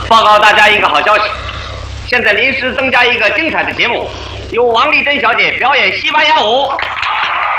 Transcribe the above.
报告大家一个好消息，现在临时增加一个精彩的节目，由王丽珍小姐表演西班牙舞。